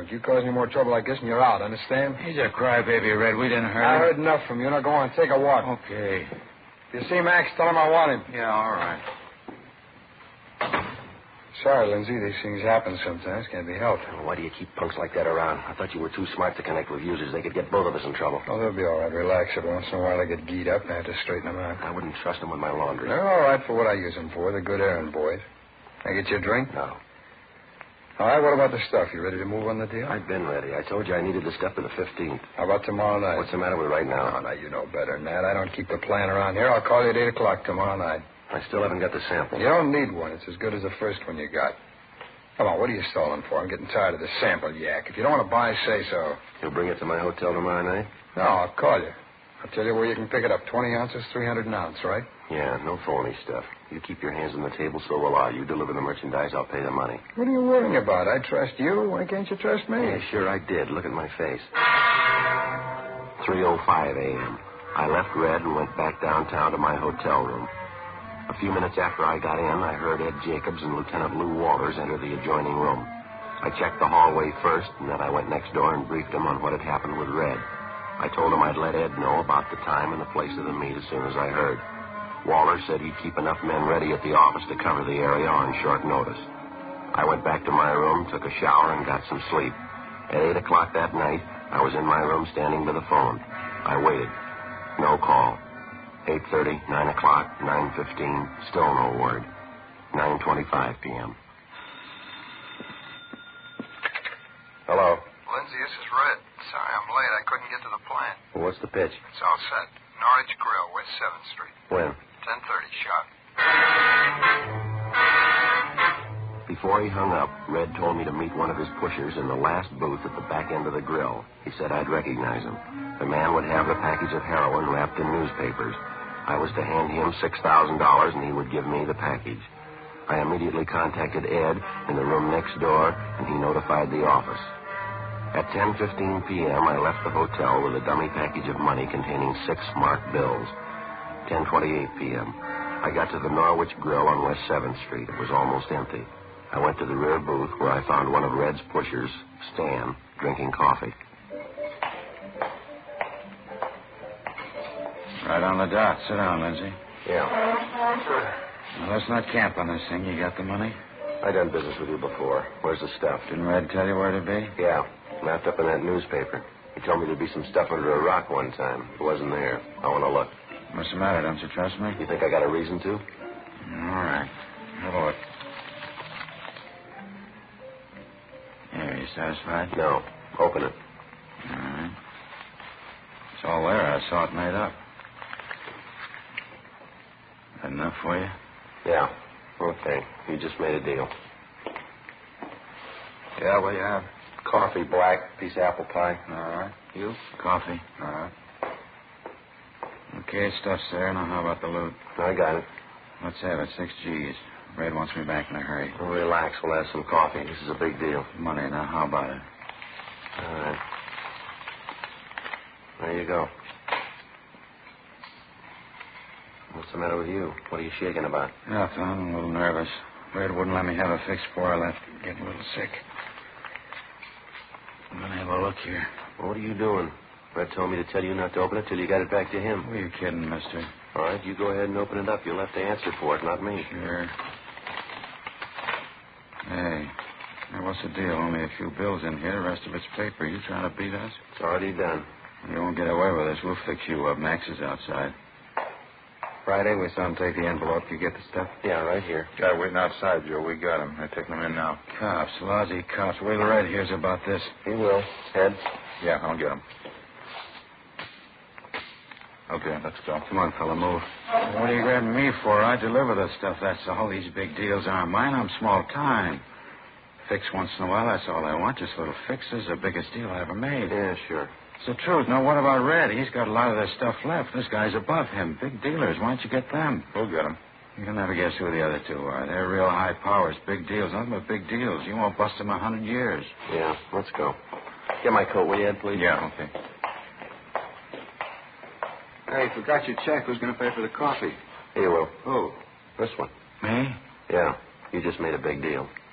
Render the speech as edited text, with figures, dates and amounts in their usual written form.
Don't you cause any more trouble like this and you're out, understand? He's a crybaby, Red. We didn't hurt him. I heard enough from you. Now go on, take a walk. Okay. If you see Max, tell him I want him. Yeah, all right. Sorry, Lindsay. These things happen sometimes. Can't be helped. Well, why do you keep punks like that around? I thought you were too smart to connect with users. They could get both of us in trouble. Oh, they'll be all right. Relax. Every once in a while they get geed up and I have to straighten them out. I wouldn't trust them with my laundry. They're all right for what I use them for. They're good errand boys. Can I get you a drink? No. All right, what about the stuff? You ready to move on the deal? I've been ready. I told you I needed the stuff for the 15th. How about tomorrow night? What's the matter with right now? Oh, now, you know better than that. I don't keep the plan around here. I'll call you at 8 o'clock tomorrow night. I still haven't got the sample. You don't need one. It's as good as the first one you got. Come on, what are you stalling for? I'm getting tired of the sample yak. If you don't want to buy, say so. You'll bring it to my hotel tomorrow night? No, I'll call you. I'll tell you where you can pick it up. 20 ounces, 300 an ounce, right? Yeah, no phony stuff. You keep your hands on the table, so will I. You deliver the merchandise, I'll pay the money. What are you worrying about? I trust you. Why can't you trust me? Yeah, sure I did. Look at my face. 3:05 a.m. I left Red and went back downtown to my hotel room. A few minutes after I got in, I heard Ed Jacobs and Lieutenant Lou Walters enter the adjoining room. I checked the hallway first, and then I went next door and briefed him on what had happened with Red. I told him I'd let Ed know about the time and the place of the meet as soon as I heard. Walters said he'd keep enough men ready at the office to cover the area on short notice. I went back to my room, took a shower, and got some sleep. At 8 o'clock that night, I was in my room standing by the phone. I waited. No call. 8:30, 9 o'clock, 9:15, still no word. 9:25 p.m. Hello. Lindsay, this is Red. Sorry I'm late. I couldn't get to the plant. Well, what's the pitch? It's all set. Norwich Grill, West 7th Street. When? 10:30 sharp. Before he hung up, Red told me to meet one of his pushers in the last booth at the back end of the grill. He said I'd recognize him. The man would have the package of heroin wrapped in newspapers. I was to hand him $6,000 and he would give me the package. I immediately contacted Ed in the room next door and he notified the office. At 10:15 p.m., I left the hotel with a dummy package of money containing 6 marked bills. 10:28 p.m. I got to the Norwich Grill on West 7th Street. It was almost empty. I went to the rear booth where I found one of Red's pushers, Stan, drinking coffee. Right on the dot. Sit down, Lindsay. Yeah. Now, let's not camp on this thing. You got the money? I done business with you before. Where's the stuff? Didn't Red tell you where to be? Yeah, wrapped up in that newspaper. He told me there'd be some stuff under a rock one time. It wasn't there. I want to look. What's the matter? Don't you trust me? You think I got a reason to? All right. Have a look. Here, you satisfied? No. Open it. All right. It's all there. I saw it made up. That enough for you? Yeah. Okay. You just made a deal. Yeah, what do you have? Coffee, black, piece of apple pie. All right. You? Coffee. All right. Okay, stuff's there. Now, how about the loot? I got it. Let's have it. 6 G's. Red wants me back in a hurry. Well, relax. We'll have some coffee. This is a big deal. Money. Now, how about it? All right. There you go. What's the matter with you? What are you shaking about? Nothing. I'm a little nervous. Red wouldn't let me have a fix before I left. Getting a little sick. I'm going to have a look here. Well, what are you doing? Red told me to tell you not to open it till you got it back to him. Who are you kidding, mister? All right, you go ahead and open it up. You'll have to answer for it, not me. Sure. Hey, now what's the deal? Only a few bills in here. The rest of it's paper. You trying to beat us? It's already done. You won't get away with this. We'll fix you up. Max is outside. Friday, we saw him take the envelope. You get the stuff? Yeah, right here. Guy waiting outside, Joe. We got him. They're taking him in now. Cops, lousy cops. Wait till Red hears about this. He will. Ed? Yeah, I'll get him. Okay, let's go. Come on, fella, move. What are you grabbing me for? I deliver the stuff, that's all. These big deals aren't mine. I'm small time. Fix once in a while, that's all I want. Just little fixes, the biggest deal I ever made. Yeah, sure. It's the truth. Now, what about Red? He's got a lot of this stuff left. This guy's above him. Big dealers. Why don't you get them? We'll get him. You'll never guess who the other two are. They're real high powers. Big deals. Nothing but big deals. You won't bust them 100 years. Yeah, let's go. Get my coat, will you, Ed, please? Yeah, okay. Hey, forgot your check. Who's going to pay for the coffee? Here you will. Who? This one. Me? Yeah, you just made a big deal.